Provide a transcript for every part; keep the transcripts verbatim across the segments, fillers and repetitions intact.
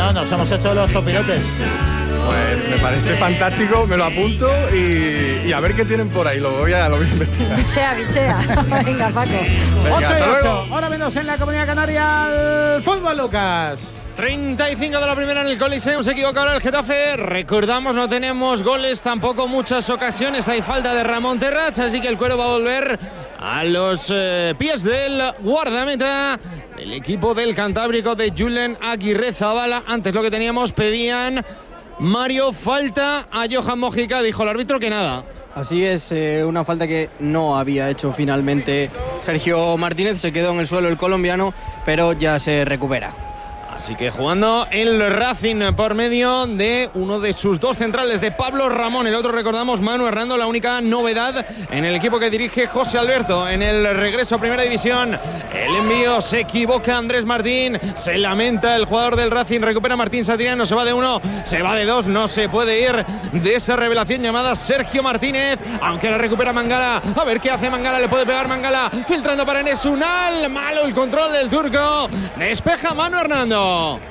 no, nos hemos hecho los zopirotes. Pues me parece fantástico, me lo apunto y, y a ver qué tienen por ahí, lo voy a, lo voy a investigar. Bichea, bichea. Venga, Paco. Venga, ocho y hasta ocho. luego. Ahora menos en la Comunidad Canaria el fútbol, Lucas. treinta y cinco de la primera en el Coliseum. Se equivoca ahora el Getafe. Recordamos, no tenemos goles, tampoco muchas ocasiones. Hay falta de Ramón Terrats, así que el Cuero va a volver a los eh, pies del guardameta del equipo del Cantábrico de Julen Aguirre Zabala. Antes lo que teníamos, pedían Mario falta a Johan Mojica. Dijo el árbitro que nada. Así es, eh, una falta que no había hecho finalmente Sergio Martínez. Se quedó en el suelo el colombiano, pero ya se recupera. Así que jugando el Racing por medio de uno de sus dos centrales, de Pablo Ramón. El otro, recordamos, Manu Hernando, la única novedad en el equipo que dirige José Alberto en el regreso a Primera División. El envío, se equivoca Andrés Martín, se lamenta el jugador del Racing, recupera Martín Satriano, se va de uno, se va de dos, no se puede ir de esa revelación llamada Sergio Martínez, aunque la recupera Mangala. A ver qué hace Mangala, le puede pegar Mangala, filtrando para Enes Unal, malo el control del turco, despeja Manu Hernando.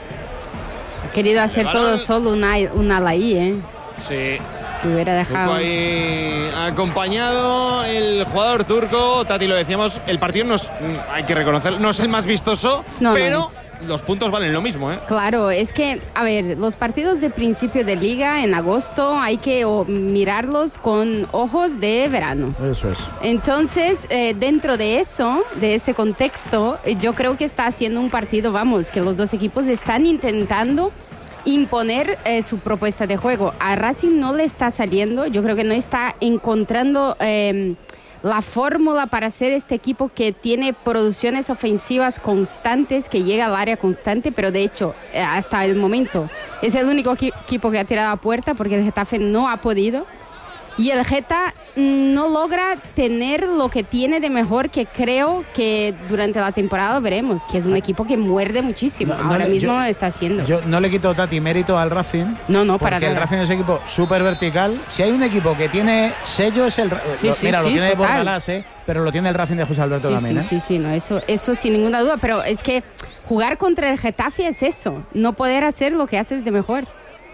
Ha querido hacer todo solo una, una ala ahí, ¿eh? Sí. Si hubiera dejado. Ahí acompañado el jugador turco. Tati, lo decíamos, el partido no es, hay que reconocer, no es el más vistoso, no, pero no los puntos valen lo mismo, ¿eh? Claro, es que, a ver, los partidos de principio de liga en agosto hay que oh, mirarlos con ojos de verano. Eso es. Entonces, eh, dentro de eso, de ese contexto, eh, yo creo que está haciendo un partido, vamos, que los dos equipos están intentando imponer eh, su propuesta de juego. A Racing no le está saliendo, yo creo que no está encontrando Eh, la fórmula para ser este equipo que tiene producciones ofensivas constantes, que llega al área constante, pero de hecho, hasta el momento, es el único equipo que ha tirado a puerta porque el Getafe no ha podido. Y el Geta no logra tener lo que tiene de mejor, que creo que durante la temporada veremos, que es un equipo que muerde muchísimo. No, Ahora no, mismo yo, lo está haciendo. Yo no le quito, Tati, mérito al Racing. No, no, para porque nada. el Racing es un equipo súper vertical. Si hay un equipo que tiene sello, es el... Sí, lo, sí, mira, sí, lo tiene total. de Bordalás, ¿eh? Pero lo tiene el Racing de José Alberto sí, también, sí, ¿eh? Sí, sí, no, eso, eso sin ninguna duda. Pero es que jugar contra el Getafe es eso. No poder hacer lo que haces de mejor.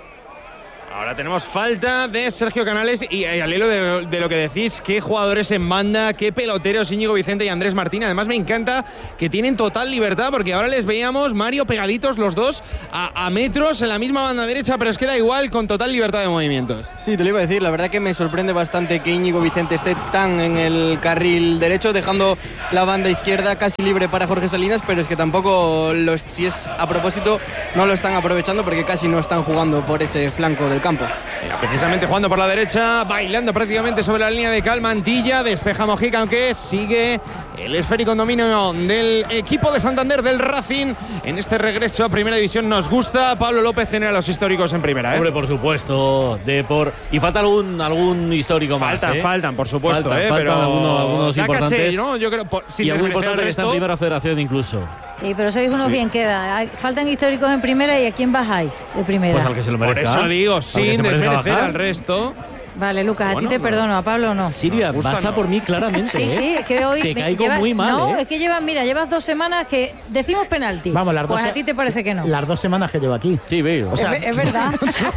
Ahora tenemos falta de Sergio Canales y, y al hilo de, de lo que decís, qué jugadores en banda, qué peloteros Íñigo Vicente y Andrés Martín. Además me encanta que tienen total libertad, porque ahora les veíamos, Mario, pegaditos los dos a, a metros en la misma banda derecha, pero es que da igual, con total libertad de movimientos. Sí, te lo iba a decir, la verdad que me sorprende bastante que Íñigo Vicente esté tan en el carril derecho, dejando la banda izquierda casi libre para Jorge Salinas, pero es que tampoco, los, si es a propósito, no lo están aprovechando porque casi no están jugando por ese flanco del campo. Mira, precisamente jugando por la derecha, bailando prácticamente sobre la línea de cal, Mantilla, despeja Mojica, aunque sigue el esférico en dominio del equipo de Santander, del Racing. En este regreso a Primera División nos gusta, Pablo López, tener a los históricos en Primera, ¿eh? Hombre, por supuesto, de por y falta algún algún histórico faltan, más, ¿eh? Faltan, por supuesto, faltan, ¿eh? faltan pero algunos, algunos da importantes, caché, ¿no? Yo creo, por, sin y algo desmerecer importante al que está en resto. Primera Federación incluso. Sí, pero sois unos Sí. bien queda. Faltan históricos en Primera, ¿y a quién bajáis de Primera? Pues al que se lo merezca. Por eso digo, Al que sin se merezca desmerecer bajar. al resto. Vale, Lucas, Bueno, a ti te no. perdono, a Pablo no. Silvia, gusta, pasa no. por mí claramente. Sí, ¿eh? sí, es que hoy te me- caigo llevas- muy mal, No, ¿eh? es que llevas, mira, llevas dos semanas que decimos penalti. Vamos, las dos Pues a se- ti te parece que no. Las dos semanas que llevo aquí. Sí, veo. O sea, es, es verdad.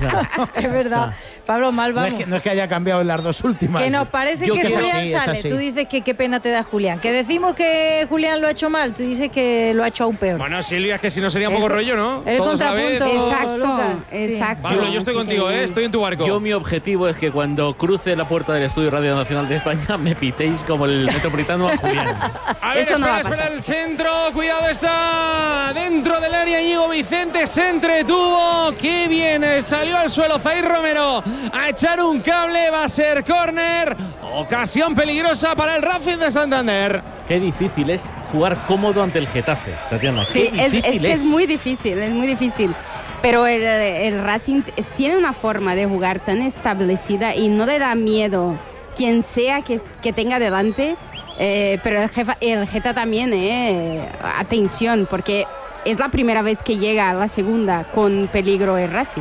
Es verdad. Pablo, mal No vamos. es, que, no es que haya cambiado en las dos últimas. Que nos parece Yo que que es Julián así, es sale. así. Tú dices que qué pena te da Julián. Que decimos que Julián lo ha hecho mal. Tú dices que lo ha hecho aún peor. Bueno, Silvia, es que si no sería un El poco co- rollo, ¿no? el Todos a la vez. contrapunto. Exacto, Lucas, sí. exacto. Pablo, yo estoy Así contigo, que- ¿eh? Estoy en tu barco. Yo mi objetivo es que cuando cruce la puerta del Estudio Radio Nacional de España me pitéis como el metropolitano a Julián. A ver, Eso no va espera, a espera el centro. Cuidado, está dentro del área. Íñigo Vicente se entretuvo. Qué bien. eh, Salió al suelo Zair Romero a echar un cable. Va a ser córner. Ocasión peligrosa para el Racing de Santander. Qué difícil es jugar cómodo ante el Getafe, Tatiana. Sí, Qué es, es difícil que es muy difícil, es muy difícil. Pero el, el Racing es- tiene una forma de jugar tan establecida y no le da miedo quien sea que, que tenga delante. Eh, pero el, jefa, el Geta también, eh, atención, porque es la primera vez que llega a la segunda con peligro el Racing.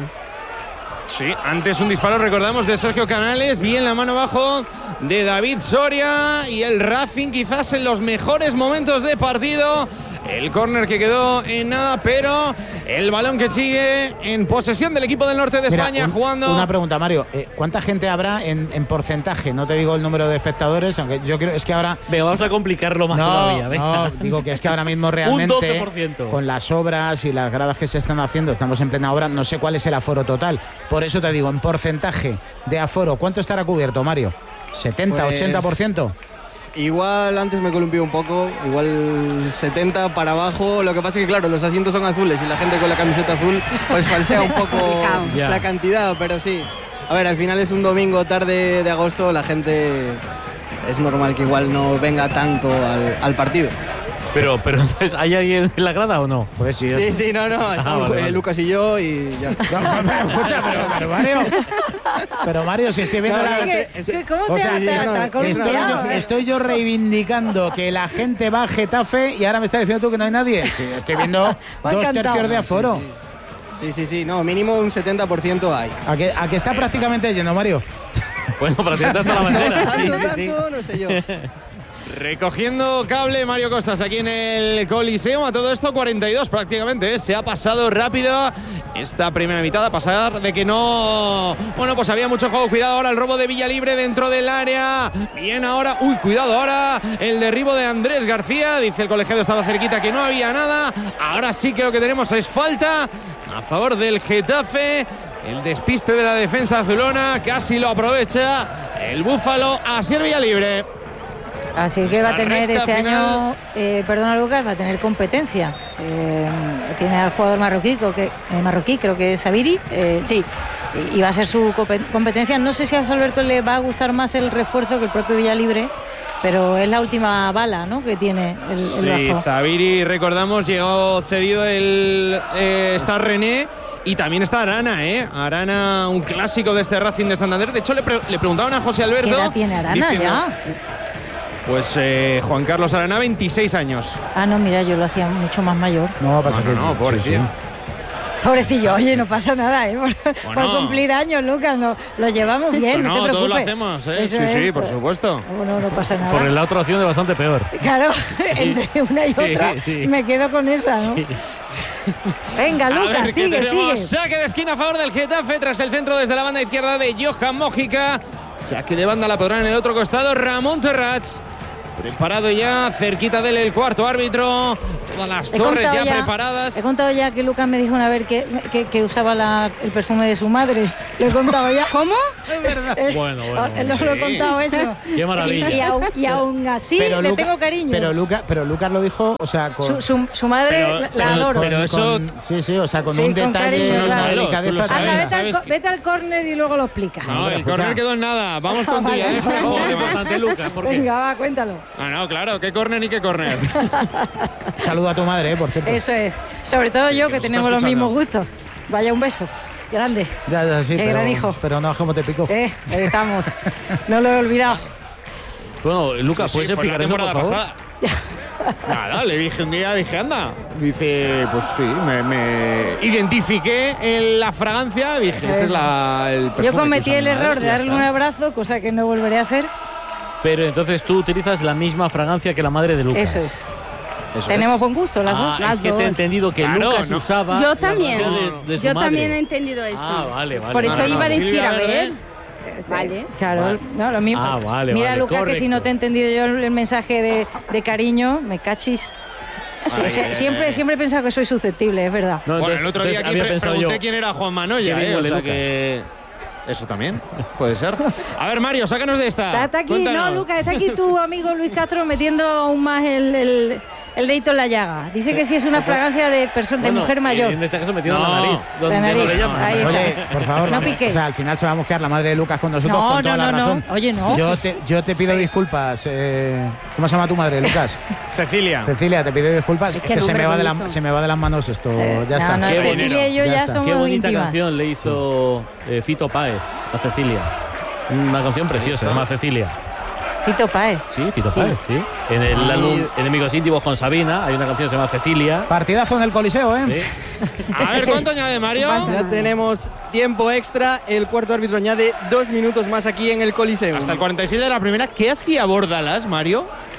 Sí, antes un disparo, recordamos, de Sergio Canales, bien la mano abajo de David Soria, y el Racing quizás en los mejores momentos de partido el córner que quedó en nada, pero el balón que sigue en posesión del equipo del norte de Mira, España un, jugando. Una pregunta, Mario. Eh, ¿Cuánta gente habrá en, en porcentaje? No te digo el número de espectadores, aunque yo creo es que ahora. Venga, vamos a complicarlo más no, todavía. Venga. No, digo que es que ahora mismo realmente. Un doce por ciento. Con las obras y las gradas que se están haciendo, estamos en plena obra, no sé cuál es el aforo total. Por eso te digo, en porcentaje de aforo, ¿cuánto estará cubierto, Mario? ¿setenta, Pues, ochenta por ciento? Igual antes me columpié un poco, igual setenta para abajo. Lo que pasa es que, claro, los asientos son azules y la gente con la camiseta azul pues falsea un poco Ya. la cantidad, pero sí. A ver, al final es un domingo tarde de agosto, la gente es normal que igual no venga tanto al, al partido. Pero, pero entonces, ¿hay alguien en la grada o no? Pues sí, Sí, sí, no, no, estamos vale, eh, vale. Lucas y yo y ya. No, pero, escucha, pero, pero Mario, pero Mario, si estoy viendo No, la. no, ¿Qué- es- qué- ¿Cómo o te sea, has sí, te- no, te has estoy Estoy columpiado, yo, eh? estoy yo reivindicando que la gente va a Getafe y ahora me estás diciendo tú que no hay nadie. Sí, estoy viendo Me ha dos encantado. tercios de aforo. Sí, sí, sí, no, mínimo un setenta por ciento hay. ¿A que, a que está prácticamente lleno, Mario? Bueno, para ti hasta la bandera. Sí, Tanto, sí, sí. tanto, no sé yo. Recogiendo cable Mario Costas aquí en el Coliseum. A todo esto cuarenta y dos prácticamente, ¿eh? Se ha pasado rápido esta primera mitad, a pasar de que no. Bueno, pues había mucho juego. Cuidado ahora el robo de Villalibre dentro del área. Bien ahora. Uy, cuidado ahora el derribo de Andrés García. Dice el colegiado estaba cerquita que no había nada. Ahora sí que lo que tenemos es falta a favor del Getafe. El despiste de la defensa azulona casi lo aprovecha el Búfalo. Así el Villalibre. Así que va a Esta tener recta este final. año, eh, perdona Lucas, va a tener competencia. Eh, tiene al jugador marroquí, creo que, eh, marroquí, creo que es Sabiri. Eh, Sí. y, y va a ser su compe- competencia. No sé si a Alberto le va a gustar más el refuerzo que el propio Villalibre, pero es la última bala, ¿no?, que tiene el, el Sí, vasco. Zabiri, recordamos, llegó cedido el eh, está René y también está Arana, ¿eh? Arana, un clásico de este Racing de Santander. De hecho, le, pre- le preguntaban a José Alberto. ¿Qué edad tiene Arana diciendo, ya? Pues eh, Juan Carlos Arana, veintiséis años. Ah, no, mira, yo lo hacía mucho más mayor. No, pasa No, que no, no, pobrecillo. Pobrecillo, oye, no pasa nada, ¿eh? Por, por Bueno. cumplir años, Lucas, no, lo llevamos bien, no, no, te preocupes. todos lo hacemos, ¿eh? Eso Sí, es. sí, por supuesto. No, no pasa nada. Por la otra opción de bastante peor. Claro, entre una y Sí, otra sí. me quedo con esa, ¿no? Venga, A ver Lucas, qué sigue, tenemos. sigue. Saque de esquina a favor del Getafe tras el centro desde la banda izquierda de Johan Mójica. Saque de banda la podrán en el otro costado Ramón Terrats. Preparado ya, cerquita del el cuarto árbitro. Todas las He torres contado ya, preparadas. He contado ya que Lucas me dijo una vez que, que, que usaba la- el perfume de su madre. Lo he contado ya. ¿Cómo? Eh, Bueno, bueno, eh, bueno. no lo he Sí. contado eso. Qué maravilla. Y, y aún, y aún así le Luca- tengo cariño. Pero, Luca, pero Lucas lo dijo, o sea, con. su, su, su madre Pero- la, la pero- adoro. pero con- eso- sí, sí, o sea, con Sí, un con detalle, cariño, una claro. delicadeza. Tú lo sabes. Anda, tremenda. vete al, ¿sabes co- que- vete al córner y luego lo explicas. No, el escucha. córner quedó en nada. Vamos con tuya, ¿eh? Vale, Juego, vale. además. Importante, Lucas, ¿por qué? Venga, va, cuéntalo. Ah, no, claro, qué córner ni qué córner. Saludo a tu madre, eh, por cierto. Eso es. Sobre todo Sí, yo, que que nos está tenemos los escuchando. mismos gustos. Vaya, un beso. Grande. Ya, ya, sí, Qué pero, gran hijo. pero no, ¿cómo te pico? Eh, ahí estamos. No lo he olvidado. Bueno, Lucas, Sí, ¿puedes sí, fue la explicar eso, por temporada favor? pasada. Nada, le dije un día, dije, anda. Dice, pues sí, me, me identifiqué en la fragancia. Dije, Eso ese es. es la, el perfume Yo que cometí usa el mi madre, error de y ya darle está. un abrazo, cosa que no volveré a hacer. Pero entonces tú utilizas la misma fragancia que la madre de Lucas. Eso es. Eso Tenemos es. buen gusto, las Ah, dos. es Las que te he dos. entendido que Claro, Lucas no. usaba Yo la también. fragancia de, de su Yo madre. también he entendido eso. Ah, vale, vale. Por eso vale, iba a vale. decir, Silvia a ver. Verde. Vale. Claro, Vale. no, lo mismo. Ah, vale, Mira, vale, Lucas, que correcto. si no te he entendido yo el mensaje de, de cariño, me cachis. Sí, Ay, sí, ay, siempre, ay. siempre he pensado que soy susceptible, es verdad. No, Bueno, entonces- el otro día entonces aquí había pre- pensado pregunté yo, quién era Juan Manoya, Qué bien eh, o huele sea Lucas. que... Eso también, puede ser. A ver, Mario, sácanos de esta. Está, está aquí, Cuéntanos. no, Lucas, está aquí tu amigo Luis Castro metiendo aún más el, el, el dedito en la llaga. Dice que sí es una fragancia de, perso- de bueno, mujer mayor. En este caso metiendo No. la nariz. Donde La nariz, lo llaman. ahí está. Oye, por favor, No vamos, piques. o sea, al final se va a mosquear la madre de Lucas con nosotros No, con toda no, la no, no. razón. Oye, no. Yo te, yo te pido disculpas. eh, ¿Cómo se llama tu madre, Lucas? Cecilia. Cecilia, te pido disculpas. Es Qué que se me, nombre va de la- bonito. se me va de las manos esto. Eh, ya no, está. no, Qué Cecilia y yo Ya ya, está. somos Qué bonita íntimas. canción le hizo eh, Fito Páez a Cecilia. Una canción preciosa, se llama Cecilia. Fito Páez. Sí, Fito Sí. Páez, sí. En el Y- álbum Enemigos íntimos con Sabina hay una canción que se llama Cecilia. Partidazo en el Coliseo, ¿eh? ¿sí? A ver, ¿cuánto añade Mario? Ya tenemos tiempo extra. El cuarto árbitro añade dos minutos más aquí en el Coliseo. Hasta el cuarenta y siete de la primera. ¿Qué hacía Bordalas, Mario?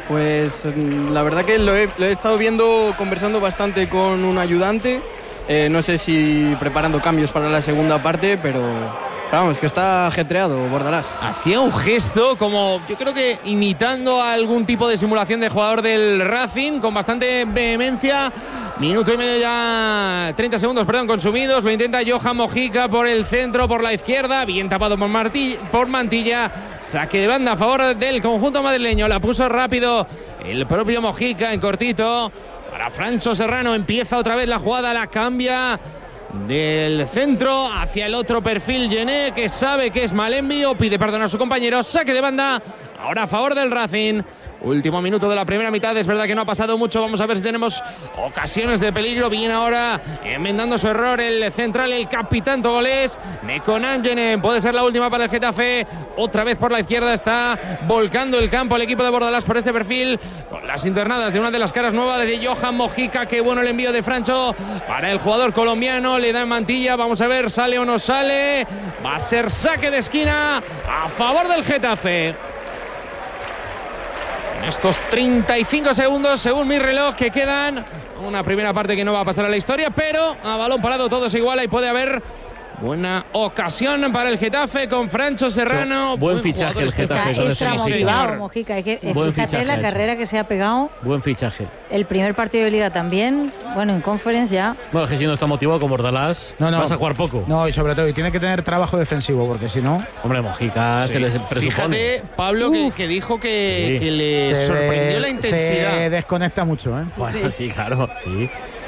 Pues la verdad que lo he, lo he estado viendo, conversando bastante con un ayudante. Eh, no sé si preparando cambios para la segunda parte, pero vamos, que está ajetreado Bordalás. Hacía un gesto como, yo creo que imitando a algún tipo de simulación de jugador del Racing, con bastante vehemencia. Minuto y medio ya, treinta segundos, perdón, consumidos. Lo intenta Johan Mojica por el centro, por la izquierda. Bien tapado por, Martí, por Mantilla. Saque de banda a favor del conjunto madrileño. La puso rápido el propio Mojica en cortito. Para Francho Serrano, empieza otra vez la jugada, la cambia del centro hacia el otro perfil. Gené, que sabe que es mal envío, pide perdón a su compañero. Saque de banda, ahora a favor del Racing. Último minuto de la primera mitad, es verdad que no ha pasado mucho. Vamos a ver si tenemos ocasiones de peligro. Bien ahora, enmendando su error el central, el capitán togolés, Nekonan Gené. Puede ser la última para el Getafe. Otra vez por la izquierda está volcando el campo el equipo de Bordalás por este perfil, con las internadas de una de las caras nuevas de Johan Mojica. Qué bueno el envío de Francho para el jugador colombiano. Le da en Mantilla, vamos a ver, sale o no sale. Va a ser saque de esquina a favor del Getafe. Estos treinta y cinco segundos, según mi reloj, que quedan. Una primera parte que no va a pasar a la historia, pero a balón parado todo se iguala y puede haber buena ocasión para el Getafe con Francho Serrano. Sí, buen, buen fichaje el Getafe. Está extra motivado, Mojica. Es que, fíjate fichaje la carrera hecho. que se ha pegado. Buen fichaje. El primer partido de Liga también. Bueno, en Conference ya. Bueno, es que si no está motivado con Bordalás, no, no, vas a jugar poco. No, y sobre todo, y tiene que tener trabajo defensivo, porque si no... Hombre, Mojica sí. se les presupone. Fíjate, Pablo, que, que dijo que, sí. que le se sorprendió la intensidad. Se desconecta mucho, ¿eh? Bueno, sí, sí claro, sí.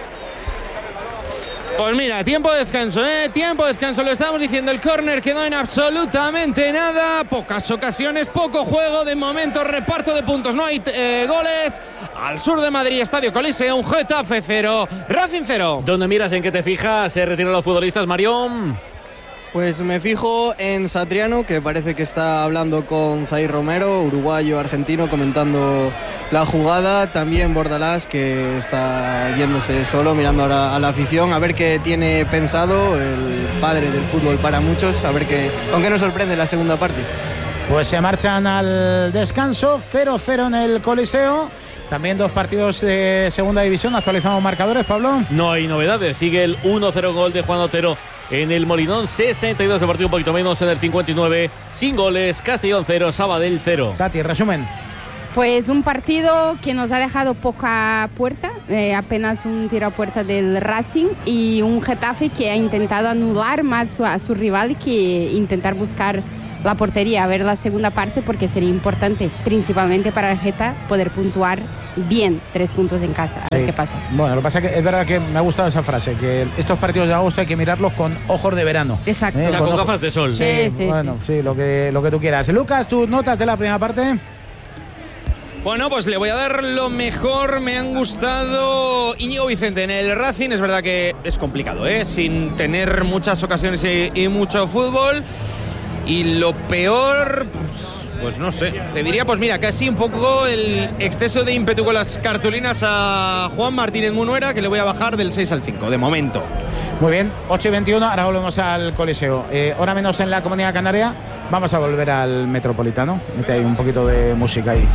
Pues mira, tiempo de descanso, ¿eh? Tiempo de descanso, lo estamos diciendo. El córner quedó en absolutamente nada. Pocas ocasiones, poco juego. De momento, reparto de puntos. No hay eh, goles. Al sur de Madrid, Estadio Coliseo, un Getafe cero, Racing cero. ¿Dónde miras? ¿En qué te fijas? ¿Se retiran los futbolistas, Marión? Pues me fijo en Satriano, que parece que está hablando con Zair Romero, uruguayo argentino, comentando la jugada. También Bordalás, que está yéndose solo, mirando ahora a la afición, a ver qué tiene pensado el padre del fútbol para muchos, a ver qué, con qué nos sorprende la segunda parte. Pues se marchan al descanso, cero cero en el Coliseo. También dos partidos de segunda división. Actualizamos marcadores, Pablo. No hay novedades. Sigue el uno cero gol de Juan Otero en el Molinón. sesenta y dos de partido, un poquito menos en el cincuenta y nueve. Sin goles. Castellón cero, Sabadell cero. Tati, resumen. Pues un partido que nos ha dejado poca puerta, eh, apenas un tiro a puerta del Racing, y un Getafe que ha intentado anular más su, a su rival que intentar buscar la portería. A ver la segunda parte, porque sería importante, principalmente para el Geta, poder puntuar bien tres puntos en casa. A sí. ver qué pasa. Bueno, lo que pasa es que es verdad que me ha gustado esa frase, que estos partidos de agosto hay que mirarlos con ojos de verano. Exacto. ¿Eh? O sea, con, con gafas de sol. Sí, sí, sí, bueno, sí. sí, lo que, lo que tú quieras. Lucas, tus notas de la primera parte. Bueno, pues le voy a dar lo mejor. Me han gustado Íñigo Vicente en el Racing. Es verdad que es complicado, ¿eh? Sin tener muchas ocasiones y, y mucho fútbol. Y lo peor, pues, pues no sé. Te diría, pues mira, casi un poco el exceso de ímpetu con las cartulinas a Juan Martínez Munuera, que le voy a bajar del seis al cinco, de momento. Muy bien, ocho y veintiuno, ahora volvemos al Coliseo. Eh, hora menos en la Comunidad Canaria. Vamos a volver al Metropolitano. Mete ahí un poquito de música ahí.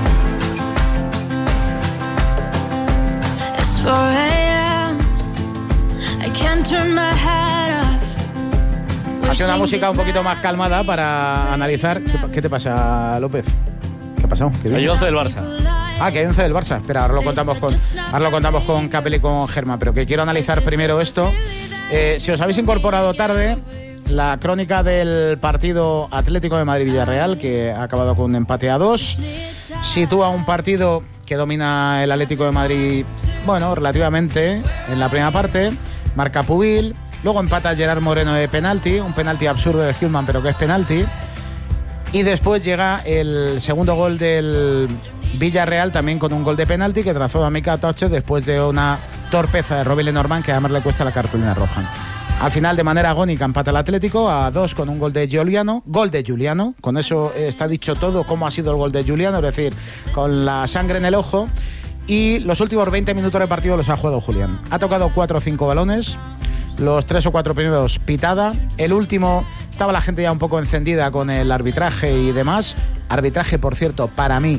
Ha sido una música un poquito más calmada para analizar. ¿Qué, qué te pasa, López? ¿Qué ha pasado? ¿Qué hay once del Barça. Ah, que hay once del Barça. Espera, ahora lo contamos con, ahora lo contamos con Capel y con Germán, pero que quiero analizar primero esto. Eh, si os habéis incorporado tarde, la crónica del partido Atlético de Madrid-Villarreal, que ha acabado con un empate a dos, sitúa un partido que domina el Atlético de Madrid, bueno, relativamente, en la primera parte. Marca Pubil, luego empata Gerard Moreno de penalti, un penalti absurdo de Hillman, pero que es penalti. Y después llega el segundo gol del Villarreal, también con un gol de penalti que trazó a Mika Toche después de una torpeza de Robin Lenormand, que además le cuesta la cartulina roja. Al final, de manera agónica, empata el Atlético a dos con un gol de Giuliano. Gol de Giuliano. Con eso está dicho todo cómo ha sido el gol de Giuliano, es decir, con la sangre en el ojo. Y los últimos veinte minutos de partido los ha jugado Julián. Ha tocado cuatro o cinco balones. Los tres o cuatro primeros pitada. El último estaba la gente ya un poco encendida con el arbitraje y demás. Arbitraje, por cierto, para mí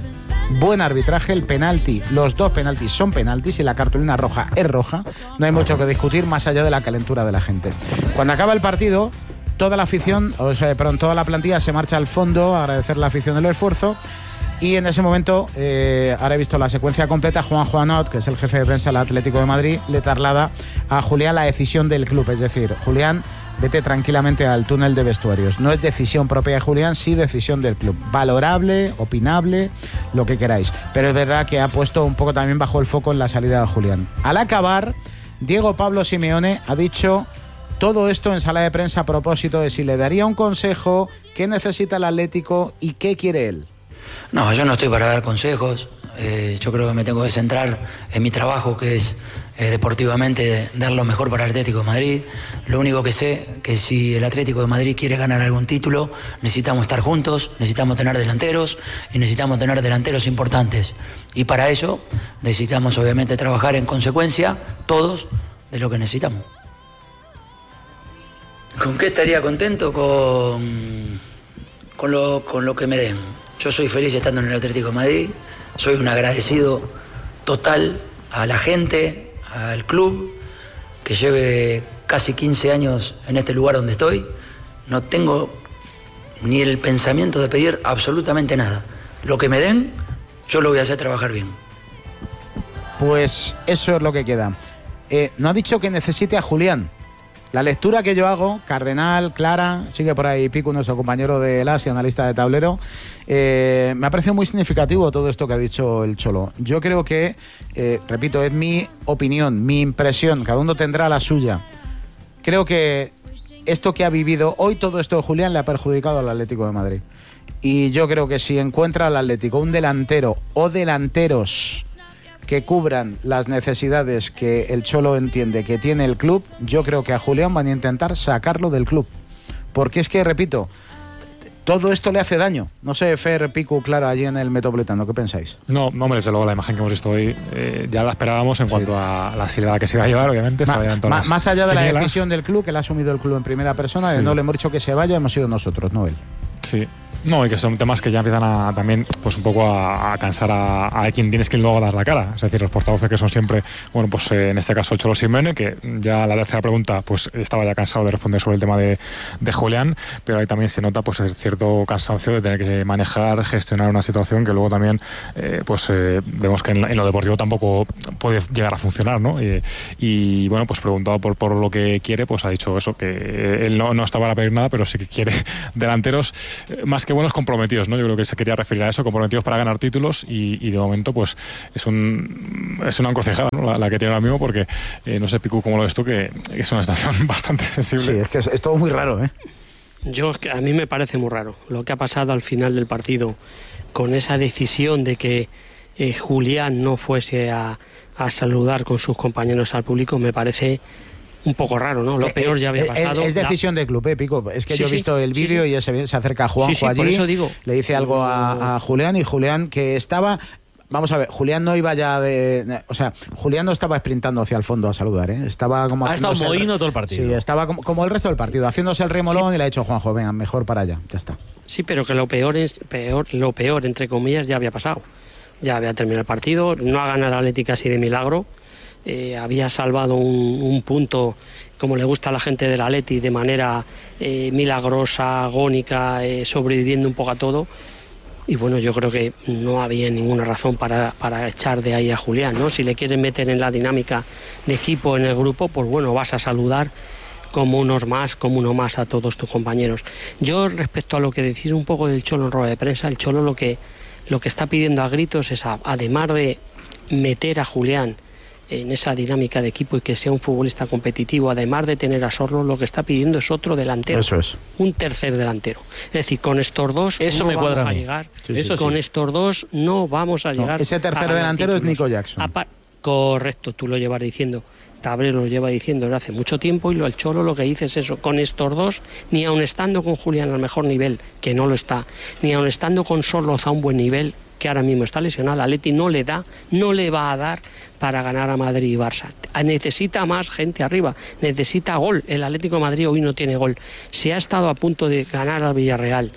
buen arbitraje, el penalti, los dos penaltis son penaltis y la cartulina roja es roja. No hay mucho que discutir más allá de la calentura de la gente. Cuando acaba el partido, toda la afición, o sea, perdón, toda la plantilla se marcha al fondo a agradecer la afición del esfuerzo. Y en ese momento, eh, ahora he visto la secuencia completa, Juan Juanot, que es el jefe de prensa del Atlético de Madrid, le traslada a Julián la decisión del club. Es decir, Julián, vete tranquilamente al túnel de vestuarios. No es decisión propia de Julián, sí decisión del club. Valorable, opinable, lo que queráis. Pero es verdad que ha puesto un poco también bajo el foco en la salida de Julián. Al acabar, Diego Pablo Simeone ha dicho todo esto en sala de prensa a propósito de si le daría un consejo, qué necesita el Atlético y qué quiere él. No, yo no estoy para dar consejos. Eh, yo creo que me tengo que centrar en mi trabajo, que es eh, deportivamente dar lo mejor para el Atlético de Madrid. Lo único que sé que si el Atlético de Madrid quiere ganar algún título, necesitamos estar juntos, necesitamos tener delanteros y necesitamos tener delanteros importantes. Y para eso necesitamos obviamente trabajar en consecuencia todos de lo que necesitamos. ¿Con qué estaría contento? Con, con, lo, con lo que me den. Yo soy feliz estando en el Atlético de Madrid, soy un agradecido total a la gente, al club, que lleve casi quince años en este lugar donde estoy. No tengo ni el pensamiento de pedir absolutamente nada. Lo que me den, yo lo voy a hacer trabajar bien. Pues eso es lo que queda. Eh, no ha dicho que necesite a Julián. La lectura que yo hago, Cardenal, Clara, sigue por ahí Pico, nuestro compañero de Asia, analista de tablero, eh, me ha parecido muy significativo todo esto que ha dicho el Cholo. Yo creo que, eh, repito, es mi opinión, mi impresión, cada uno tendrá la suya. Creo que esto que ha vivido hoy, todo esto de Julián, le ha perjudicado al Atlético de Madrid. Y yo creo que si encuentra al Atlético un delantero o delanteros que cubran las necesidades que el Cholo entiende que tiene el club, yo creo que a Julián van a intentar sacarlo del club. Porque es que, repito, todo esto le hace daño. No sé, Fer, Pico, Clara, allí en el Metropolitano, ¿qué pensáis? No, no, desde luego la imagen que hemos visto hoy eh, ya la esperábamos en sí. cuanto a la silbada que se iba a llevar, obviamente. Ma, ma, más allá de la decisión del club, que le ha asumido el club en primera persona, sí. No le hemos dicho que se vaya, hemos sido nosotros, no él. Sí. No, y que son temas que ya empiezan a también pues un poco a, a cansar a, a quien tienes que luego dar la cara. Es decir, los portavoces que son siempre, bueno, pues eh, en este caso el Cholo Simeone, que ya la tercera pregunta pues estaba ya cansado de responder sobre el tema de, de Julián, pero ahí también se nota pues el cierto cansancio de tener que manejar, gestionar una situación que luego también eh, pues eh, vemos que en, en lo deportivo tampoco puede llegar a funcionar, ¿no? Y, y bueno, pues preguntado por, por lo que quiere, pues ha dicho eso, que él no, no está para pedir nada, pero sí que quiere delanteros eh, más que buenos comprometidos, ¿no? Yo creo que se quería referir a eso, comprometidos para ganar títulos y, y de momento pues es un es una encrucijada, ¿no? la, la que tiene ahora mismo, porque eh, no sé, Picu, cómo lo ves tú, que es una situación bastante sensible. Sí, es que es, es todo muy raro, ¿eh? Yo, a mí me parece muy raro lo que ha pasado al final del partido con esa decisión de que eh, Julián no fuese a, a saludar con sus compañeros al público. Me parece un poco raro, ¿no? Lo peor ya había pasado. Es, es decisión la... del club, ¿eh, Pico? Es que sí, yo he visto sí, el vídeo sí, sí. y ya se, se acerca a Juanjo sí, sí, allí, por eso digo. Le dice algo a, a Julián y Julián que estaba... Vamos a ver, Julián no iba ya de, de... O sea, Julián no estaba sprintando hacia el fondo a saludar, ¿eh? Estaba como... Ha estado mohino todo el partido. Sí, estaba como, como el resto del partido, haciéndose el remolón sí. Y le ha dicho Juanjo, venga, mejor para allá, ya está. Sí, pero que lo peor, es peor, lo peor, entre comillas, ya había pasado. Ya había terminado el partido, no ha ganado la Atlético así de milagro. Eh, había salvado un, un punto como le gusta a la gente del Atleti de manera eh, milagrosa, agónica, eh, sobreviviendo un poco a todo. Y bueno, yo creo que no había ninguna razón para, para echar de ahí a Julián, ¿no? Si le quieren meter en la dinámica de equipo en el grupo, pues bueno, vas a saludar como unos más, como uno más a todos tus compañeros. Yo, respecto a lo que decís un poco del Cholo en rueda de prensa, el Cholo lo que, lo que está pidiendo a gritos es, a, además de meter a Julián en esa dinámica de equipo y que sea un futbolista competitivo, además de tener a Sorlo, lo que está pidiendo es otro delantero. Eso es. Un tercer delantero. Es decir, con estos dos Eso no me vamos cuadra a a llegar. Sí, sí. Con sí. estos dos no vamos a llegar. No, ese tercer delantero títulos. es Nico Jackson. Apar Correcto, tú lo llevas diciendo. Tabrero lo lleva diciendo desde hace mucho tiempo y lo, el Cholo lo que dice es eso. Con estos dos, ni aun estando con Julián al mejor nivel, que no lo está, ni aun estando con Sorloz a un buen nivel, que ahora mismo está lesionado, Atleti no le da, no le va a dar para ganar a Madrid y Barça. Necesita más gente arriba, necesita gol. El Atlético de Madrid hoy no tiene gol. Si ha estado a punto de ganar al Villarreal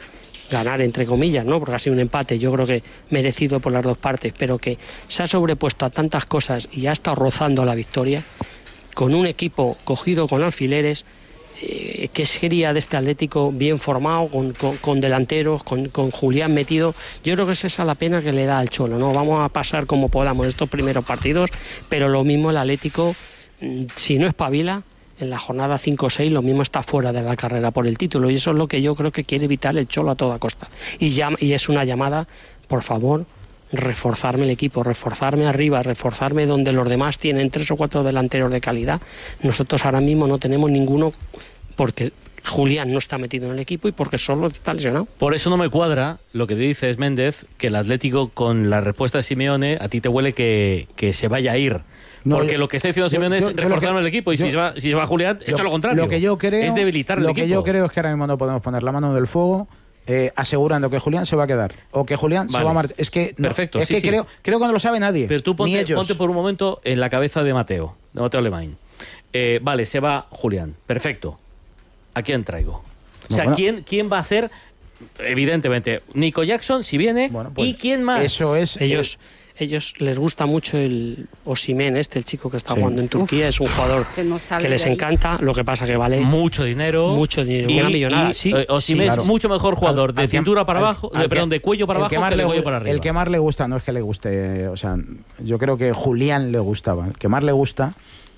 ganar entre comillas, ¿no? Porque ha sido un empate, yo creo que merecido por las dos partes, pero que se ha sobrepuesto a tantas cosas y ha estado rozando la victoria con un equipo cogido con alfileres. Eh, ¿Qué sería de este Atlético bien formado, con, con, con delanteros, con, con Julián metido? Yo creo que es esa la pena que le da al Cholo, ¿no? Vamos a pasar como podamos estos primeros partidos, pero lo mismo el Atlético, si no espabila, en la jornada cinco o seis lo mismo está fuera de la carrera por el título, y eso es lo que yo creo que quiere evitar el Cholo a toda costa. Y, ya, y es una llamada, por favor, reforzarme el equipo, reforzarme arriba, reforzarme donde los demás tienen tres o cuatro delanteros de calidad. Nosotros ahora mismo no tenemos ninguno, porque Julián no está metido en el equipo y porque solo está lesionado. Por eso no me cuadra lo que dices, Méndez, que el Atlético con la respuesta de Simeone a ti te huele que, que se vaya a ir. No, porque yo, lo que está diciendo Simeone yo, yo, es reforzar el equipo, y yo, si, se va, si se va Julián, esto es lo contrario. Lo que yo creo, es debilitar el lo equipo. Lo que yo creo es que ahora mismo no podemos poner la mano en el fuego eh, asegurando que Julián se va a quedar o que Julián vale. se va a marchar. Es que, no, Perfecto, es sí, que sí. Creo, creo que no lo sabe nadie. Pero tú ponte, ni ellos. ponte por un momento en la cabeza de Mateo, de Mateo Alemán. Eh, vale, se va Julián. Perfecto. ¿A quién traigo? O sea, no, bueno. ¿quién, ¿quién va a hacer? Evidentemente, Nico Jackson, si viene. Bueno, pues, ¿y quién más? Eso es. Ellos. Eh, Ellos les gusta mucho el Osimhen, este, el chico que está sí. jugando en Turquía. Uf, es un jugador que les encanta. Lo que pasa que vale mucho dinero. Mucho dinero, y, una millonada. Y, sí, eh, Osimhen sí, claro. es mucho mejor jugador al, de al cintura que, para al, abajo, al, de, perdón, de cuello para abajo que, que de cuello para arriba. El que más le gusta, no es que le guste, o sea, yo creo que Julián le gustaba. El que más le gusta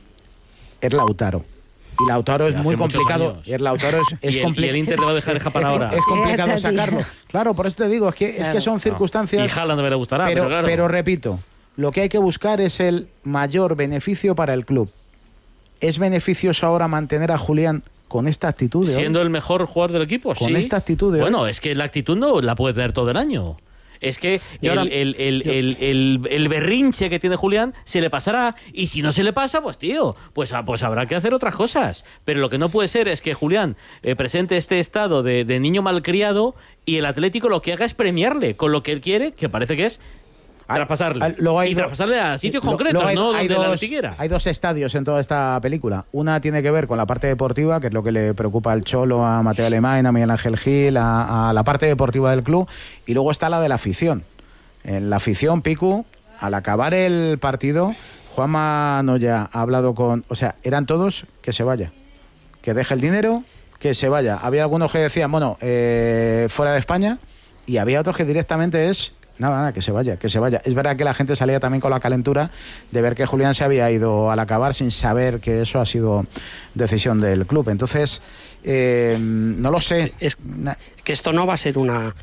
es Lautaro. Y Lautaro es muy complicado. Y el Lautaro es, es y, el, y el Inter le va a dejar dejar para ahora. Es complicado sacarlo. Claro, por eso te digo, es que, claro. es que son circunstancias. Y Haaland le gustará, pero, pero, claro. pero repito, lo que hay que buscar es el mayor beneficio para el club. ¿Es beneficioso ahora mantener a Julián con esta actitud de siendo hoy? el mejor jugador del equipo? Con sí. esta actitud de Bueno, hoy. es que la actitud no la puede tener todo el año. Es que el, ahora, el, el, el, el, el berrinche que tiene Julián se le pasará, y si no se le pasa, pues tío, pues, pues habrá que hacer otras cosas. Pero lo que no puede ser es que Julián eh, presente este estado de, de niño malcriado y el Atlético lo que haga es premiarle con lo que él quiere, que parece que es traspasarle. Hay, hay, y traspasarle a sitios lo, concretos, hay, no hay donde dos, la quiera. Hay dos estadios en toda esta película. Una tiene que ver con la parte deportiva, que es lo que le preocupa al Cholo, a Mateo Alemán, a Miguel Ángel Gil, a, a la parte deportiva del club. Y luego está la de la afición. En la afición, Picu, al acabar el partido, Juanma Noya ha hablado con... O sea, eran todos que se vaya. Que deje el dinero, que se vaya. Había algunos que decían, bueno, eh, fuera de España, y había otros que directamente es... Nada, nada, que se vaya, que se vaya. Es verdad que la gente salía también con la calentura de ver que Julián se había ido al acabar sin saber que eso ha sido decisión del club. Entonces, eh, no lo sé. Es que esto no va a ser una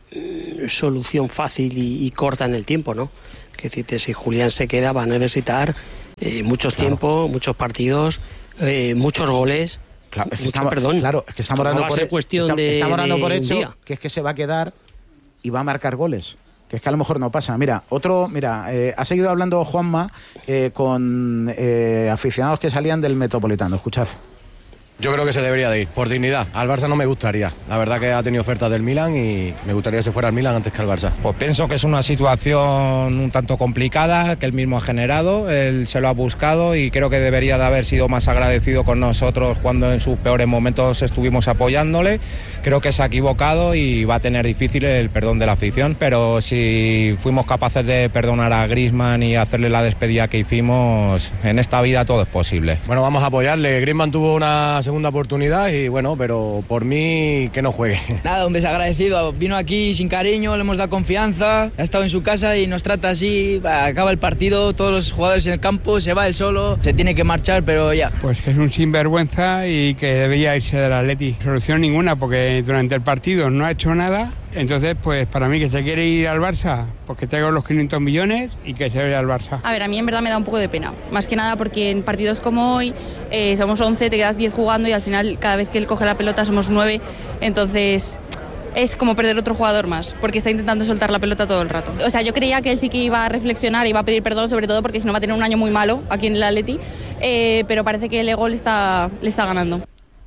solución fácil y, y corta en el tiempo, ¿no? Que decirte, si Julián se queda va a necesitar eh, muchos claro. tiempos, muchos partidos, eh, muchos goles. Claro, es que mucho, estamos, perdón. Claro, es que estamos dando no por, cuestión está, de, estamos dando de por hecho día. que es que se va a quedar y va a marcar goles. Que es que a lo mejor no pasa. Mira, otro, mira, eh, ha seguido hablando Juanma eh, con eh, aficionados que salían del Metropolitano. Escuchad. Yo creo que se debería de ir, por dignidad. Al Barça no me gustaría. La verdad que ha tenido ofertas del Milan y me gustaría que se fuera al Milan antes que al Barça. Pues pienso que es una situación un tanto complicada, que él mismo ha generado, él se lo ha buscado y creo que debería de haber sido más agradecido con nosotros cuando en sus peores momentos estuvimos apoyándole. Creo que se ha equivocado y va a tener difícil el perdón de la afición, pero si fuimos capaces de perdonar a Griezmann y hacerle la despedida que hicimos, en esta vida todo es posible. Bueno, vamos a apoyarle. Griezmann tuvo una segunda oportunidad y bueno, pero por mí que no juegue. Nada, un desagradecido, vino aquí sin cariño, le hemos dado confianza, ha estado en su casa y nos trata así, acaba el partido, todos los jugadores en el campo, se va él solo, se tiene que marchar, pero ya. Pues que es un sinvergüenza y que debería irse del Atleti. Solución ninguna, porque durante el partido no ha hecho nada. Entonces, pues para mí que se quiere ir al Barça, pues que traiga los quinientos millones y que se vaya al Barça. A ver, a mí en verdad me da un poco de pena, más que nada porque en partidos como hoy eh, somos once, te quedas diez jugando y al final cada vez que él coge la pelota somos nueve, entonces es como perder otro jugador más, porque está intentando soltar la pelota todo el rato. O sea, yo creía que él sí que iba a reflexionar, iba a pedir perdón, sobre todo porque si no va a tener un año muy malo aquí en el Atleti, eh, pero parece que el ego le está, le está ganando.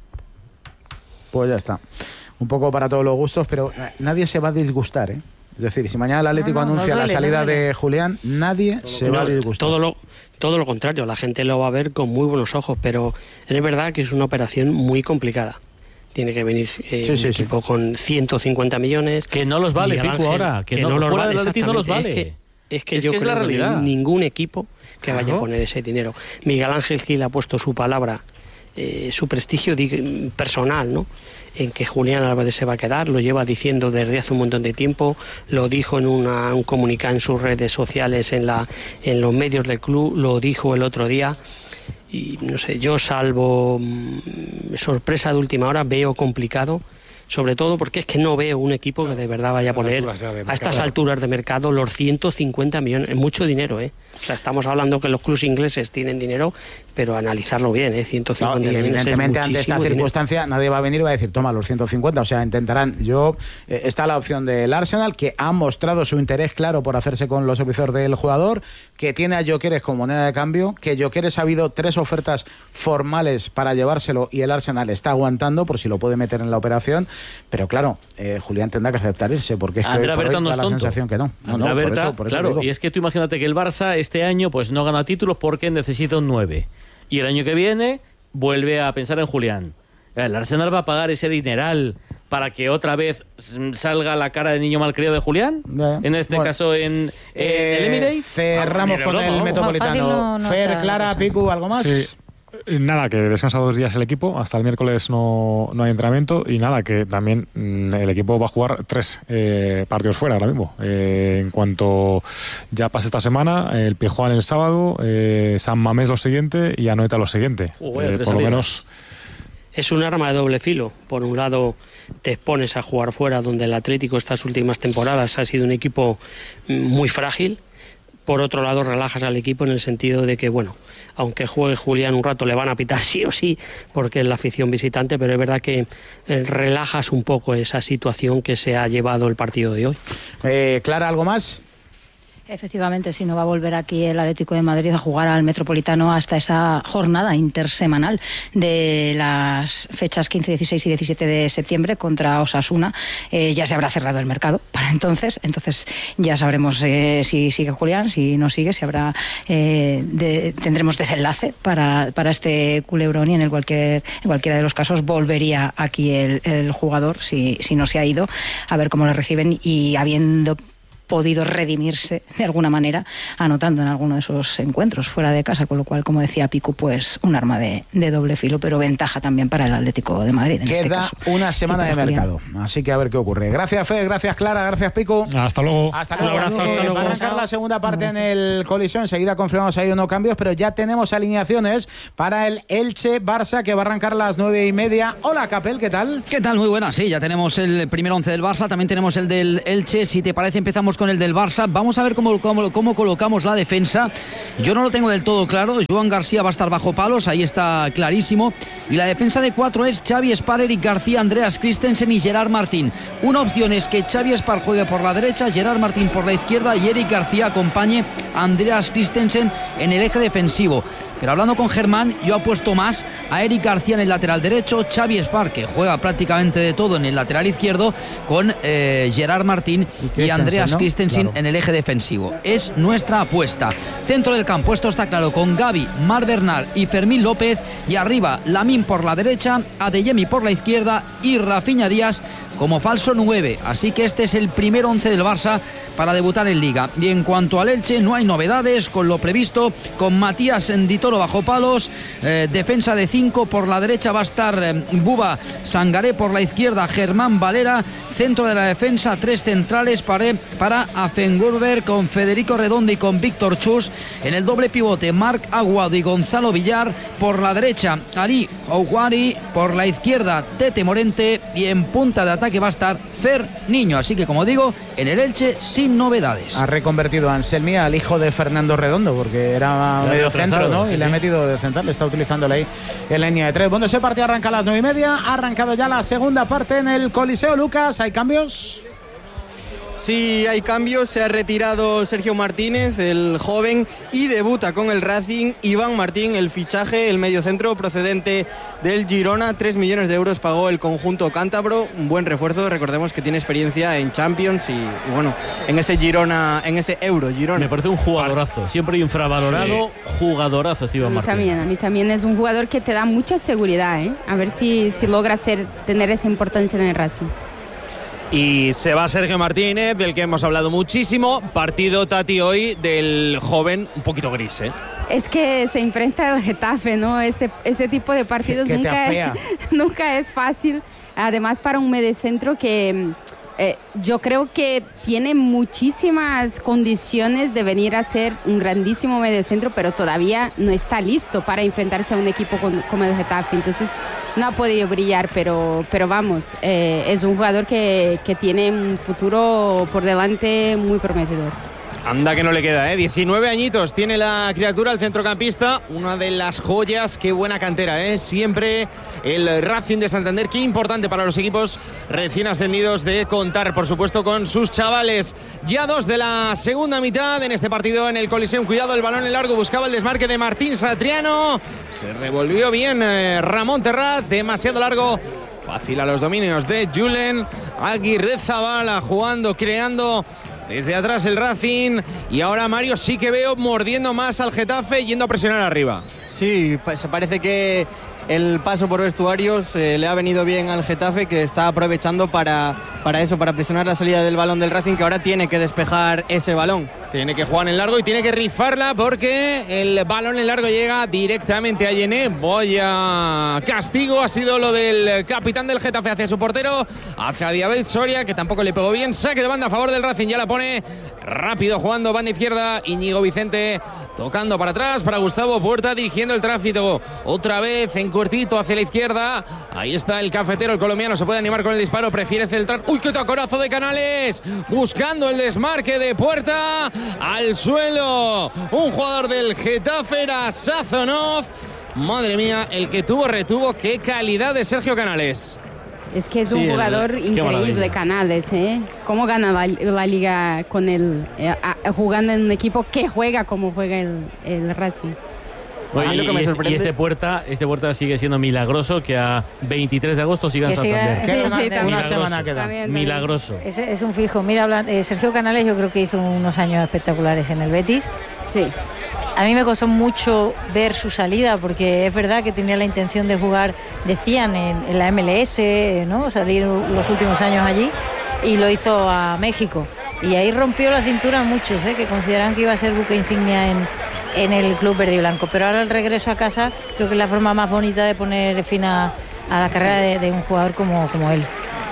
Pues ya está. Un poco para todos los gustos, pero nadie se va a disgustar, ¿eh? Es decir, si mañana el Atlético no, no, anuncia no duele, la salida no de Julián, nadie todo se va a disgustar. Todo lo, todo lo contrario, la gente lo va a ver con muy buenos ojos, pero es verdad que es una operación muy complicada. tiene que venir eh, sí, un sí, equipo sí. con ciento cincuenta millones. Que no los vale, Miguel Pico, Ángel, ahora. Que, que no, no los fuera vale, del Atleti no los vale. Es que, es que es yo que es creo la realidad. que ningún equipo que claro. vaya a poner ese dinero. Miguel Ángel Gil ha puesto su palabra, eh, su prestigio personal, ¿no?, en que Julián Álvarez se va a quedar, lo lleva diciendo desde hace un montón de tiempo, lo dijo en una, un comunicado en sus redes sociales, en, la, en los medios del club, lo dijo el otro día, y no sé, yo salvo mmm, sorpresa de última hora, veo complicado, sobre todo porque es que no veo un equipo que de verdad vaya a poner a estas alturas de mercado los ciento cincuenta millones, es mucho dinero, ¿eh? O sea, estamos hablando que los clubes ingleses tienen dinero, pero analizarlo bien, ¿eh? ciento cincuenta no, y millones evidentemente es ante esta dinero. circunstancia nadie va a venir y va a decir toma los ciento cincuenta, o sea, intentarán. Yo eh, está la opción del Arsenal, que ha mostrado su interés claro por hacerse con los servicios del jugador, que tiene a Gyökeres como moneda de cambio, que Gyökeres ha habido tres ofertas formales para llevárselo y el Arsenal está aguantando por si lo puede meter en la operación, pero claro, eh, Julián tendrá que aceptar irse, porque es que Andrea hoy por Berta hoy no da es la tonto. sensación que no. no, Andrea no por Berta, eso, por eso claro, digo. y es que tú imagínate que el Barça este año pues no gana títulos porque necesita un nueve. Y el año que viene vuelve a pensar en Julián. El Arsenal va a pagar ese dineral para que otra vez salga la cara de niño malcriado de Julián. Yeah. En este Bueno. caso en eh, el Emirates. Cerramos Ah, con broma, el vamos. Metropolitano. No, no Fer, está Clara, la Picu, ¿algo más? Sí. Nada, que descansa dos días el equipo, hasta el miércoles no, no hay entrenamiento y nada, que también mm, el equipo va a jugar tres eh, partidos fuera ahora mismo. Eh, en cuanto ya pase esta semana, el Pijuán el sábado, eh, San Mamés lo siguiente y Anoeta lo siguiente. Uh, vaya, Eh, tres por lo salidas. menos... Es un arma de doble filo. Por un lado, te expones a jugar fuera, donde el Atlético estas últimas temporadas ha sido un equipo muy frágil. Por otro lado, relajas al equipo en el sentido de que, bueno, aunque juegue Julián un rato, le van a pitar sí o sí, porque es la afición visitante, pero es verdad que eh, relajas un poco esa situación que se ha llevado el partido de hoy. Eh, Clara, ¿algo más? Efectivamente, si no va a volver aquí el Atlético de Madrid a jugar al Metropolitano hasta esa jornada intersemanal de las fechas quince, dieciséis y diecisiete de septiembre contra Osasuna. Eh, ya se habrá cerrado el mercado para entonces, entonces ya sabremos eh, si sigue Julián, si no sigue, si habrá eh, de, tendremos desenlace para, para este culebrón y en el cualquier, en cualquiera de los casos volvería aquí el, el jugador si, si no se ha ido, a ver cómo lo reciben y habiendo podido redimirse de alguna manera anotando en alguno de esos encuentros fuera de casa, con lo cual, como decía Picu, pues un arma de, de doble filo, pero ventaja también para el Atlético de Madrid. En Queda este caso. una semana de mercado, así que a ver qué ocurre. Gracias, Fer, gracias, Clara, gracias, Picu. Hasta luego. Hasta Un luego. abrazo, Eh, hasta luego. Va a arrancar la segunda parte en el Colisión, enseguida confirmamos ahí unos cambios, pero ya tenemos alineaciones para el Elche-Barça, que va a arrancar a las nueve y media. Hola, Capel, ¿qué tal? ¿Qué tal? Muy buenas, sí, ya tenemos el primer once del Barça, también tenemos el del Elche. Si te parece, empezamos con el del Barça. Vamos a ver cómo, cómo, cómo colocamos la defensa. Yo no lo tengo del todo claro. Joan García va a estar bajo palos, ahí está clarísimo. Y la defensa de cuatro es Xavi Espar, Eric García, Andreas Christensen y Gerard Martín. Una opción es que Xavi Espar juegue por la derecha, Gerard Martín por la izquierda y Eric García acompañe a Andreas Christensen en el eje defensivo. Pero hablando con Germán, yo apuesto más a Eric García en el lateral derecho, Xavi Espar, que juega prácticamente de todo en el lateral izquierdo, con eh, Gerard Martín y, y Andreas ¿no? Christensen claro. en el eje defensivo. Es nuestra apuesta. Centro del campo, esto está claro, con Gavi, Mar Bernal y Fermín López, y arriba Lamine por la derecha, Adeyemi por la izquierda y Rafinha Díaz como falso nueve. Así que este es el primer once del Barça para debutar en Liga. Y en cuanto al Elche, no hay novedades con lo previsto, con Matías Ditolo bajo palos, eh, defensa de cinco, por la derecha va a estar eh, Buba Sangaré, por la izquierda Germán Valera, centro de la defensa, tres centrales para, para Afengurber con Federico Redondo y con Víctor Chus. En el doble pivote, Marc Aguado y Gonzalo Villar. Por la derecha, Ali Ouari. Por la izquierda, Tete Morente. Y en punta de ataque va a estar Fer Niño. Así que, como digo, en el Elche sin novedades. Ha reconvertido a Anselmi al hijo de Fernando Redondo, porque era ya medio centro, ¿no? sí, y le ha metido de central, le está utilizando ahí en la línea de tres. Bueno, ese partido arranca a las nueve y media. Ha arrancado ya la segunda parte en el Coliseo. Lucas, ¿hay cambios? Sí, hay cambios, se ha retirado Sergio Martínez, el joven, y debuta con el Racing Iván Martín, el fichaje, el mediocentro procedente del Girona. Tres millones de euros pagó el conjunto cántabro, un buen refuerzo, recordemos que tiene experiencia en Champions y, y bueno, en ese Girona, en ese Euro Girona. Me parece un jugadorazo, siempre infravalorado, sí. Jugadorazo este Iván Martín. A mí también, a mí también es un jugador que te da mucha seguridad, ¿eh? A ver si, si logra ser, tener esa importancia en el Racing. Y se va Sergio Martínez, del que hemos hablado muchísimo. Partido, Tati, hoy del joven un poquito gris, ¿eh? Es que se enfrenta al Getafe, ¿no? Este, este tipo de partidos nunca es, nunca es fácil. Además, para un mediocentro que eh, yo creo que tiene muchísimas condiciones de venir a ser un grandísimo mediocentro, pero todavía no está listo para enfrentarse a un equipo con, como el Getafe. Entonces, no ha podido brillar, pero, pero vamos, eh, es un jugador que, que tiene un futuro por delante muy prometedor. Anda que no le queda, ¿eh? diecinueve añitos tiene la criatura, el centrocampista, una de las joyas, qué buena cantera, ¿eh? Siempre el Racing de Santander, qué importante para los equipos recién ascendidos de contar, por supuesto, con sus chavales. Ya dos de la segunda mitad en este partido en el Coliseum. Cuidado, el balón en largo, buscaba el desmarque de Martín Satriano, se revolvió bien eh, Ramón Terrás, demasiado largo. Fácil a los dominios de Julen Aguirrezabala, jugando, creando desde atrás el Racing. Y ahora Mario sí que veo mordiendo más al Getafe, yendo a presionar arriba. Sí, se parece que el paso por vestuarios eh, le ha venido bien al Getafe, que está aprovechando para, para eso, para presionar la salida del balón del Racing, que ahora tiene que despejar ese balón. Tiene que jugar en largo y tiene que rifarla porque el balón en largo llega directamente a Yené. Vaya castigo ha sido lo del capitán del Getafe hacia su portero, hacia David Soria, que tampoco le pegó bien. Saque de banda a favor del Racing, ya la pone rápido jugando banda izquierda. Íñigo Vicente tocando para atrás para Gustavo Puerta, dirigiendo el tráfico otra vez en cortito hacia la izquierda. Ahí está el cafetero, el colombiano, se puede animar con el disparo, prefiere centrar. ¡Uy, qué taconazo de Canales! Buscando el desmarque de Puerta. Al suelo, un jugador del Getafe era Sazonov. Madre mía, el que tuvo retuvo. Qué calidad de Sergio Canales. Es que es un sí, jugador el, increíble, Canales, ¿eh? ¿Cómo gana la, la liga con el eh, a, jugando en un equipo que juega como juega el, el Racing? Bueno, y, lo que me y, sorprende... y este Puerta, este Puerta sigue siendo milagroso, que a veintitrés de agosto siga en Santander. Siga, sí, sí, una semana queda. También, también. Milagroso. Es, es un fijo. Mira, eh, Sergio Canales yo creo que hizo unos años espectaculares en el Betis. Sí. A mí me costó mucho ver su salida, porque es verdad que tenía la intención de jugar, decían, en, en la M L S, ¿no? Salir los últimos años allí, y lo hizo a México. Y ahí rompió la cintura a muchos, ¿eh? Que consideraban que iba a ser buque insignia en, en el club verde y blanco. Pero ahora el regreso a casa creo que es la forma más bonita de poner fin a, a la carrera de, de un jugador como, como él.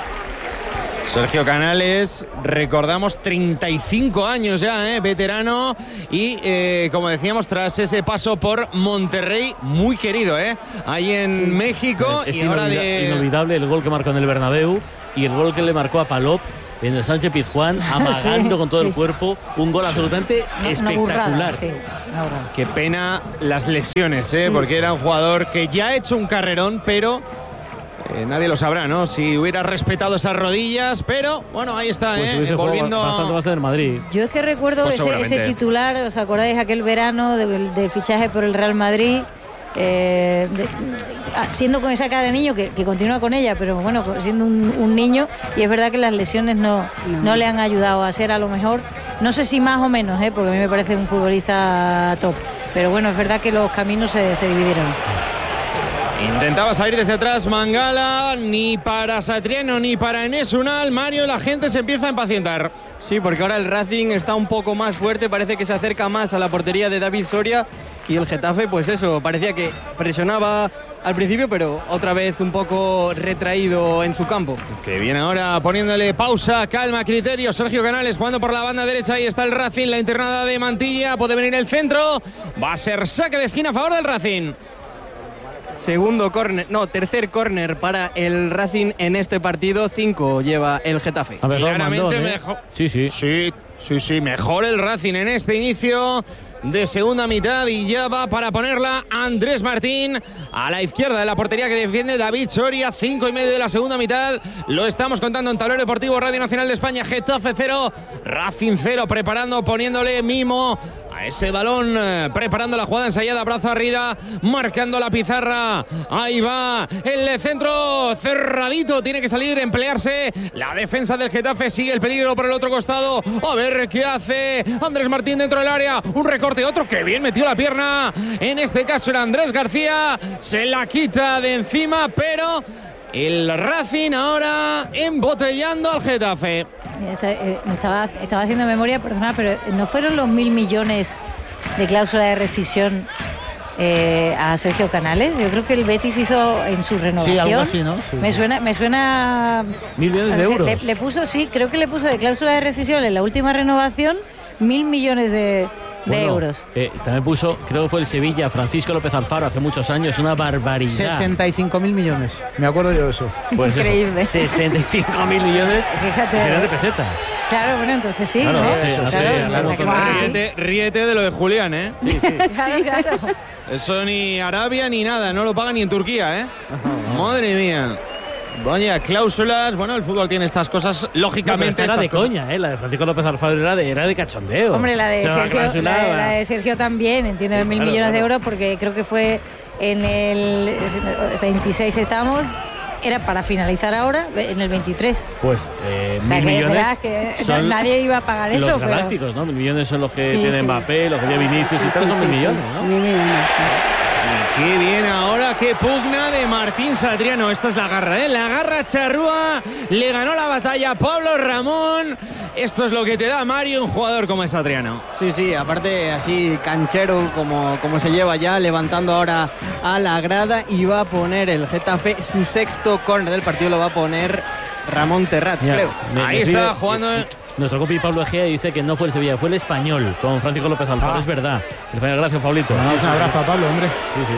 Sergio Canales, recordamos, treinta y cinco años ya, ¿eh? Veterano, y eh, como decíamos, tras ese paso por Monterrey, muy querido, ¿eh? Ahí en sí. México. Es, es y ahora inolvida- de... inolvidable el gol que marcó en el Bernabéu y el gol que le marcó a Palop en el Sánchez Pizjuán, amagando sí, con todo sí. el cuerpo, un gol absolutamente Una espectacular. burrada, sí, una burrada. Qué pena las lesiones, ¿eh? Porque era un jugador que ya ha hecho un carrerón, pero... Eh, nadie lo sabrá, ¿no? Si hubiera respetado esas rodillas, pero bueno, ahí está, pues ¿eh? Volviendo bastante más en Madrid. Yo es que recuerdo pues ese, ese titular, ¿os acordáis aquel verano del, del fichaje por el Real Madrid? Eh, de, siendo con esa cara de niño, que, que continúa con ella, pero bueno, siendo un, un niño, y es verdad que las lesiones no, no. no le han ayudado a ser, a lo mejor, no sé si más o menos, ¿eh? Porque a mí me parece un futbolista top, pero bueno, es verdad que los caminos se, se dividieron. Intentaba salir desde atrás Mangala, ni para Satriano ni para Enes Unal. Mario, la gente se empieza a impacientar. Sí, porque ahora el Racing está un poco más fuerte, parece que se acerca más a la portería de David Soria, y el Getafe, pues eso, parecía que presionaba al principio, pero otra vez un poco retraído en su campo. Que viene ahora poniéndole pausa, calma, criterio. Sergio Canales jugando por la banda derecha, ahí está el Racing, la internada de Mantilla, puede venir el centro, va a ser saque de esquina a favor del Racing. Segundo córner, no, tercer córner para el Racing en este partido. Cinco lleva el Getafe. Claramente mandón, ¿eh? mejor. Sí, sí. Sí, sí, sí, mejor el Racing en este inicio de segunda mitad y ya va para ponerla Andrés Martín a la izquierda de la portería que defiende David Soria. Cinco y medio de la segunda mitad. Lo estamos contando en Tablero Deportivo Radio Nacional de España. Getafe cero, Racing cero, preparando, poniéndole mimo a ese balón, eh, preparando la jugada ensayada, brazo arriba, marcando la pizarra. Ahí va el centro cerradito, tiene que salir, emplearse la defensa del Getafe, sigue el peligro por el otro costado. A ver qué hace Andrés Martín dentro del área, un recorte, otro que bien metió la pierna. En este caso era Andrés García, se la quita de encima, pero el Racing ahora embotellando al Getafe. Estaba, estaba haciendo memoria, perdona, pero ¿no fueron los mil millones de cláusula de rescisión eh, a Sergio Canales? Yo creo que el Betis hizo en su renovación. Sí, algo así, ¿no? Sí. Me suena, me suena. Mil millones de euros. Le, le puso, sí, creo que le puso de cláusula de rescisión en la última renovación mil millones de. De bueno, euros. Eh, también puso, creo que fue el Sevilla, Francisco López Alfaro, hace muchos años, una barbaridad. sesenta y cinco mil millones, me acuerdo yo de eso. Pues increíble. Eso, sesenta y cinco mil millones. Fíjate. Serán de pesetas. Claro, bueno, entonces sí. Claro, ¿no? hace, Eso, hace, claro, claro, claro, claro. Ríete, ríete de lo de Julián, ¿eh? Sí, sí. claro, claro. Eso ni Arabia ni nada, no lo pagan ni en Turquía, ¿eh? Madre mía. Vaya, cláusulas. Bueno, el fútbol tiene estas cosas, lógicamente. No, era de cosas. coña, ¿eh? La de Francisco López Alfaro era de, era de cachondeo. Hombre, la de, o sea, Sergio, la, de, la de Sergio también, entiende, Sí, mil claro, millones claro. de euros, porque creo que fue en el veintiséis estamos, era para finalizar ahora, en el veintitrés. Pues eh, O sea, mil que millones. verás que son nadie iba a pagar los eso. galácticos, pero... ¿no? Mil millones son los que Sí, tiene sí. Mbappé, los que tiene Vinicius y Sí, tal, sí, son sí, mil millones, sí. ¿no? Mil millones, sí. Qué bien ahora, qué pugna de Martín Satriano. Esta es la garra, ¿eh? La garra charrúa. Le ganó la batalla a Pablo Ramón. Esto es lo que te da, Mario, un jugador como es Satriano. Sí, sí, aparte así canchero como, como se lleva ya, levantando ahora a la grada, y va a poner el Getafe su sexto córner del partido, lo va a poner Ramón Terrats, Mira, creo. me- Ahí me está pide- jugando. eh, Nuestro compi Pablo Egea dice que no fue el Sevilla, fue el Español, con Francisco López Alfaro. Ah. Es verdad. El Español, gracias, Pablito. Bueno, Sí, un sí, abrazo a Pablo, hombre. Sí, sí.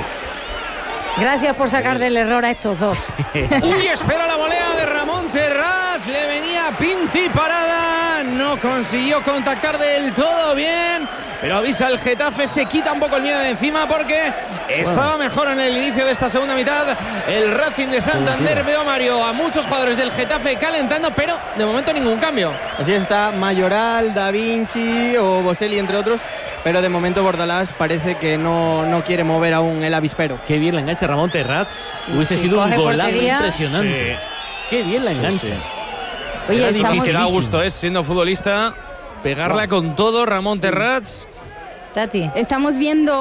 Gracias por sacar del error a estos dos. Uy, espera la volea de Ramón Terrats. Le venía Pinti parada. No consiguió contactar del todo bien. Pero avisa el Getafe, se quita un poco el miedo de encima porque estaba mejor en el inicio de esta segunda mitad. El Racing de Santander, veo, Mario, a muchos jugadores del Getafe calentando, pero de momento ningún cambio. Así está Mayoral, Da Vinci o Boselli, entre otros, pero de momento Bordalás parece que no, no quiere mover aún el avispero. Qué bien la engancha Ramón Terrats. Sí, Hubiese sí, sido un coge golazo portería. impresionante. Sí. Qué bien la Sí, engancha. sí. Oye, Era estamos... difícil, da gusto, ¿eh? Siendo futbolista, pegarla con todo Ramón Terrats. Tati. Estamos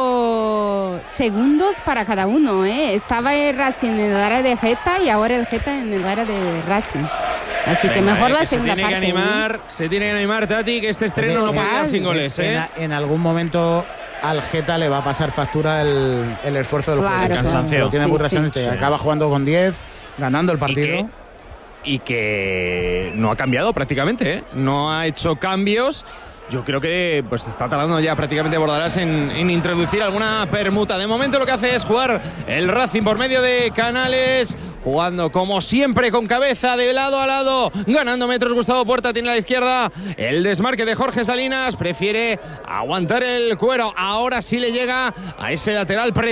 viendo segundos para cada uno, ¿eh? Estaba el Racing en el área de Geta y ahora el Geta en el área de Racing. Así que Venga, mejor eh, la que segunda se tiene parte. que animar, se tiene que animar, Tati, que este estreno no puede quedar sin goles, En, ¿eh? a- en algún momento al Geta le va a pasar factura el, el esfuerzo del Claro, juego. claro. Cansancio. Lo tiene Sí, muy sí. reciente. Sí. Acaba jugando con diez, ganando el Y partido. que, y que no ha cambiado prácticamente, ¿eh? No ha hecho cambios. Yo creo que pues está tardando ya prácticamente Bordalás en, en introducir alguna permuta. De momento lo que hace es jugar el Racing por medio de Canales, jugando como siempre con cabeza de lado a lado, ganando metros. Gustavo Puerta tiene a la izquierda el desmarque de Jorge Salinas, prefiere aguantar el cuero. Ahora sí le llega a ese lateral.